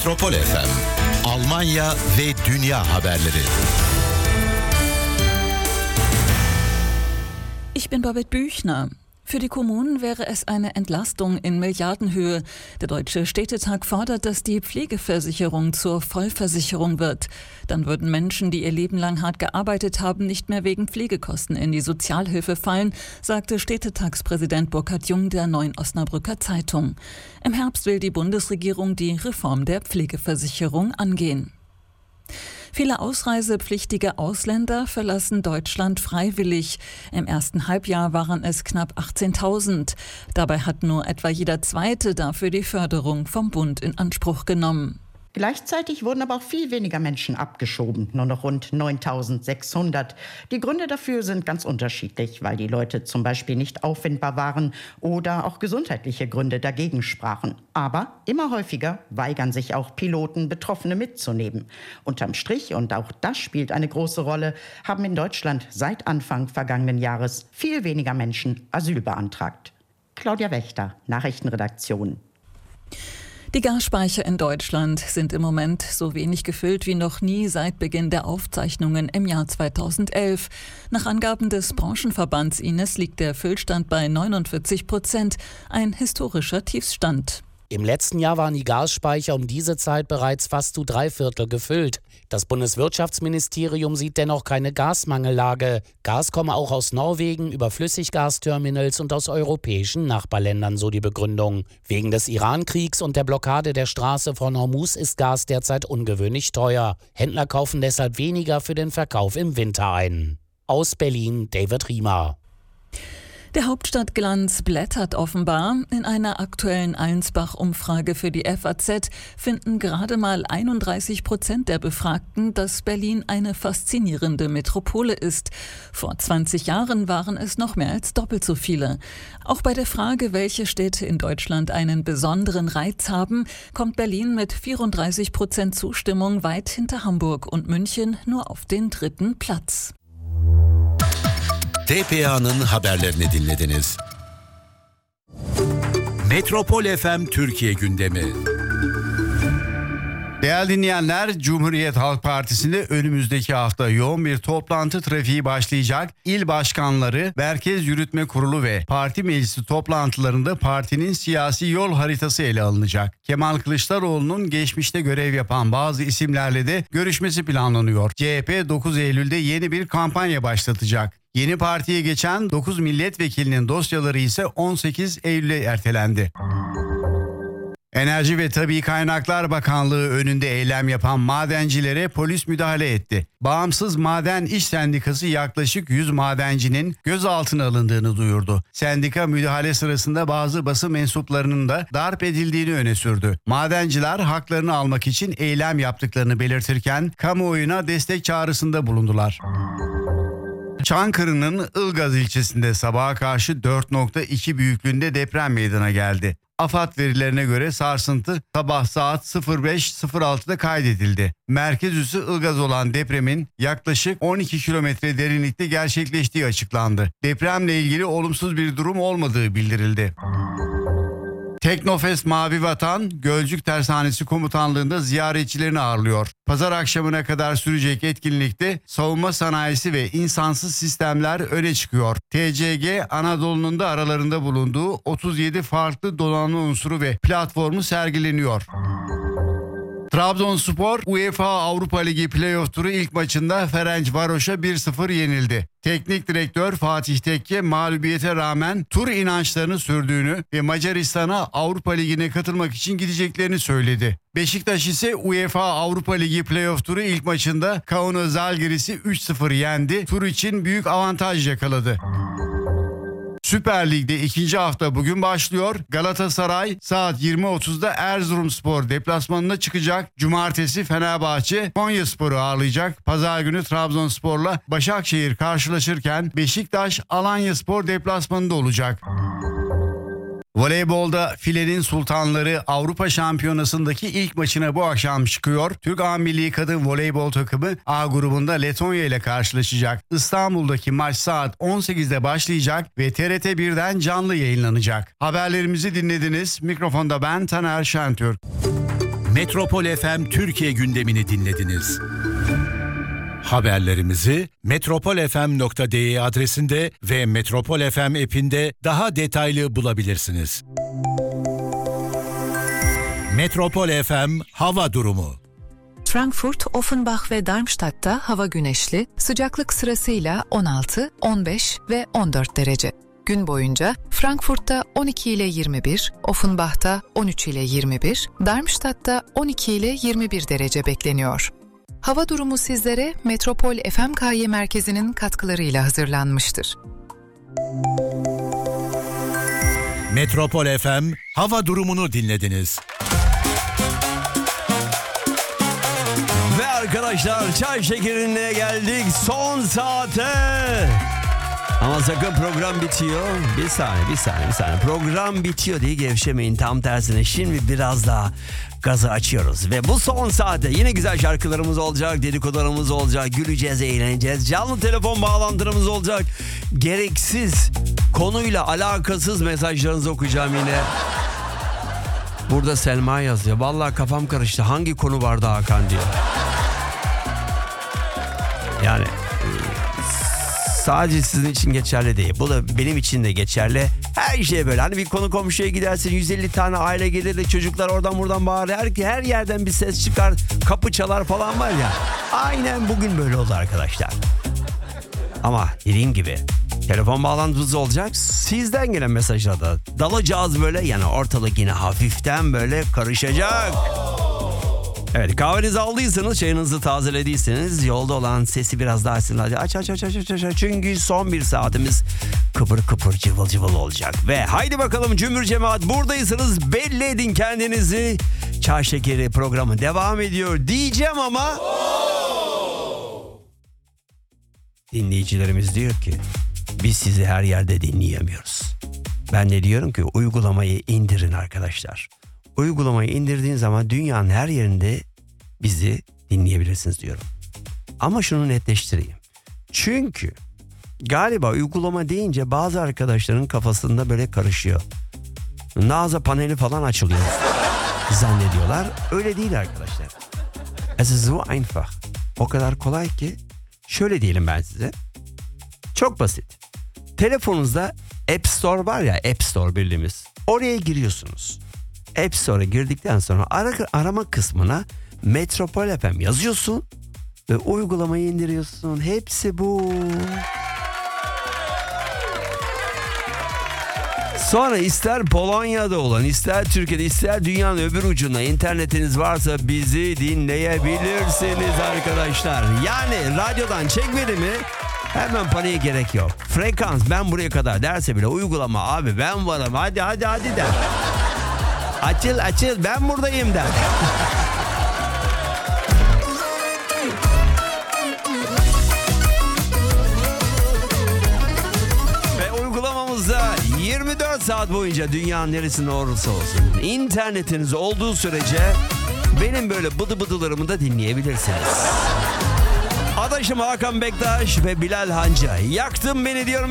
Metropol FM, Almanya ve dünya haberleri. Ich bin Babette Büchner. Für die Kommunen wäre es eine Entlastung in Milliardenhöhe. Der Deutsche Städtetag fordert, dass die Pflegeversicherung zur Vollversicherung wird. Dann würden Menschen, die ihr Leben lang hart gearbeitet haben, nicht mehr wegen Pflegekosten in die Sozialhilfe fallen, sagte Städtetagspräsident Burkhard Jung der Neuen Osnabrücker Zeitung. Im Herbst will die Bundesregierung die Reform der Pflegeversicherung angehen. Viele ausreisepflichtige Ausländer verlassen Deutschland freiwillig. Im ersten Halbjahr waren es knapp 18.000. Dabei hat nur etwa jeder Zweite dafür die Förderung vom Bund in Anspruch genommen. Gleichzeitig wurden aber auch viel weniger Menschen abgeschoben, nur noch rund 9.600. Die Gründe dafür sind ganz unterschiedlich, weil die Leute zum Beispiel nicht auffindbar waren oder auch gesundheitliche Gründe dagegen sprachen. Aber immer häufiger weigern sich auch Piloten, Betroffene mitzunehmen. Unterm Strich, und auch das spielt eine große Rolle, haben in Deutschland seit Anfang vergangenen Jahres viel weniger Menschen Asyl beantragt. Claudia Wächter, Nachrichtenredaktion. Die Gasspeicher in Deutschland sind im Moment so wenig gefüllt wie noch nie seit Beginn der Aufzeichnungen im Jahr 2011. Nach Angaben des Branchenverbands Ines liegt der Füllstand bei 49%, ein historischer Tiefstand. Im letzten Jahr waren die Gasspeicher um diese Zeit bereits fast zu 3/4 gefüllt. Das Bundeswirtschaftsministerium sieht dennoch keine Gasmangellage. Gas komme auch aus Norwegen über Flüssiggasterminals und aus europäischen Nachbarländern, so die Begründung. Wegen des Iran-Kriegs und der Blockade der Straße von Hormuz ist Gas derzeit ungewöhnlich teuer. Händler kaufen deshalb weniger für den Verkauf im Winter ein. Aus Berlin, David Riemer. Der Hauptstadtglanz blättert offenbar. In einer aktuellen Allensbach-Umfrage für die FAZ finden gerade mal 31% der Befragten, dass Berlin eine faszinierende Metropole ist. Vor 20 Jahren waren es noch mehr als doppelt so viele. Auch bei der Frage, welche Städte in Deutschland einen besonderen Reiz haben, kommt Berlin mit 34% Zustimmung weit hinter Hamburg und München nur auf den 3. Platz. TPA'nın haberlerini dinlediniz. Metropol FM Türkiye gündemi. Değerli dinleyenler, Cumhuriyet Halk Partisi'nde önümüzdeki hafta yoğun bir toplantı trafiği başlayacak. İl başkanları, Merkez Yürütme Kurulu ve parti meclisi toplantılarında partinin siyasi yol haritası ele alınacak. Kemal Kılıçdaroğlu'nun geçmişte görev yapan bazı isimlerle de görüşmesi planlanıyor. CHP 9 Eylül'de yeni bir kampanya başlatacak. Yeni partiye geçen 9 milletvekilinin dosyaları ise 18 Eylül'e ertelendi. Enerji ve Tabii Kaynaklar Bakanlığı önünde eylem yapan madencilere polis müdahale etti. Bağımsız Maden İş Sendikası yaklaşık 100 madencinin gözaltına alındığını duyurdu. Sendika müdahale sırasında bazı basın mensuplarının da darp edildiğini öne sürdü. Madenciler haklarını almak için eylem yaptıklarını belirtirken kamuoyuna destek çağrısında bulundular. Çankırı'nın Ilgaz ilçesinde sabaha karşı 4.2 büyüklüğünde deprem meydana geldi. AFAD verilerine göre sarsıntı sabah saat 05.06'da kaydedildi. Merkez üssü Ilgaz olan depremin yaklaşık 12 kilometre derinlikte gerçekleştiği açıklandı. Depremle ilgili olumsuz bir durum olmadığı bildirildi. Teknofest Mavi Vatan, Gölcük Tersanesi Komutanlığı'nda ziyaretçilerini ağırlıyor. Pazar akşamına kadar sürecek etkinlikte savunma sanayisi ve insansız sistemler öne çıkıyor. TCG, Anadolu'nun da aralarında bulunduğu 37 farklı donanma unsuru ve platformu sergileniyor. Trabzonspor, UEFA Avrupa Ligi playoff turu ilk maçında Ferencvaros'a 1-0 yenildi. Teknik direktör Fatih Tekke mağlubiyete rağmen tur inançlarını sürdüğünü ve Macaristan'a Avrupa Ligi'ne katılmak için gideceklerini söyledi. Beşiktaş ise UEFA Avrupa Ligi playoff turu ilk maçında Kaunas Žalgiris'i 3-0 yendi. Tur için büyük avantaj yakaladı. Süper Lig'de ikinci hafta bugün başlıyor. Galatasaray saat 20.30'da Erzurumspor deplasmanına çıkacak. Cumartesi Fenerbahçe Konyaspor'u ağırlayacak. Pazar günü Trabzonspor'la Başakşehir karşılaşırken Beşiktaş Alanyaspor deplasmanında olacak. Voleybolda filenin sultanları Avrupa Şampiyonası'ndaki ilk maçına bu akşam çıkıyor. Türk A Milli Kadın Voleybol takımı A grubunda Letonya ile karşılaşacak. İstanbul'daki maç saat 18'de başlayacak ve TRT 1'den canlı yayınlanacak. Haberlerimizi dinlediniz. Mikrofonda ben Taner Şentürk. Metropol FM Türkiye gündemini dinlediniz. Haberlerimizi metropolfm.de adresinde ve Metropol FM app'inde daha detaylı bulabilirsiniz. Metropol FM hava durumu. Frankfurt, Offenbach ve Darmstadt'ta hava güneşli, sıcaklık sırasıyla 16, 15 ve 14 derece. Gün boyunca Frankfurt'ta 12 ile 21, Offenbach'ta 13 ile 21, Darmstadt'ta 12 ile 21 derece bekleniyor. Hava durumu sizlere Metropol FMKY merkezinin katkılarıyla hazırlanmıştır. Metropol FM hava durumunu dinlediniz. Ve arkadaşlar çay şekerine geldik son saate. Ama sakın program bitiyor. Bir saniye. Program bitiyor diye gevşemeyin, tam tersine. Şimdi biraz daha gazı açıyoruz. Ve bu son saate yine güzel şarkılarımız olacak, dedikodularımız olacak, güleceğiz, eğleneceğiz. Canlı telefon bağlantılarımız olacak. Gereksiz, konuyla alakasız mesajlarınızı okuyacağım yine. Burada Selma yazıyor. Vallahi kafam karıştı. Hangi konu vardı Hakan diyor. Yani sadece sizin için geçerli değil. Bu da benim için de geçerli. Her şey böyle. Hani bir konu komşuya gidersin, 150 tane aile gelir de çocuklar oradan buradan bağırır. Her yerden bir ses çıkar, kapı çalar falan var ya. Aynen bugün böyle oldu arkadaşlar. Ama dediğim gibi telefon bağlantımız olacak. Sizden gelen mesajlara da dalacağız böyle. Yani ortalık yine hafiften böyle karışacak. Evet, kahvenizi aldıysanız, çayınızı tazelediyseniz, yolda olan sesi biraz daha açsın. Hadi aç. Çünkü son bir saatimiz kıpır kıpır cıvıl cıvıl olacak. Ve haydi bakalım cümbür cemaat, buradaysanız belli edin kendinizi. Çay şekeri programı devam ediyor diyeceğim ama dinleyicilerimiz diyor ki biz sizi her yerde dinleyemiyoruz. Ben de diyorum ki uygulamayı indirin arkadaşlar. Uygulamayı indirdiğin zaman dünyanın her yerinde bizi dinleyebilirsiniz diyorum. Ama şunu netleştireyim. Çünkü galiba uygulama deyince bazı arkadaşların kafasında böyle karışıyor. NASA paneli falan açılıyor zannediyorlar. Öyle değil arkadaşlar. Es ist so einfach. O kadar kolay ki şöyle diyelim ben size. Çok basit. Telefonunuzda App Store var ya, App Store bildiğimiz. Oraya giriyorsunuz. App Store'a girdikten sonra arama kısmına Metropol FM yazıyorsun ve uygulamayı indiriyorsun. Hepsi bu. Sonra ister Polonya'da olan, ister Türkiye'de, ister dünyanın öbür ucunda internetiniz varsa bizi dinleyebilirsiniz arkadaşlar. Yani radyodan çekmedi mi hemen paniğe gerek yok. Frekans ben buraya kadar derse bile uygulama abi ben varım hadi der. Açıl ben buradayım der. Ve uygulamamızda 24 saat boyunca dünyanın neresinde olursa olsun internetiniz olduğu sürece benim böyle bıdı bıdılarımı da dinleyebilirsiniz. Adaşım Hakan Bektaş ve Bilal Hancı. Yaktın beni diyorum.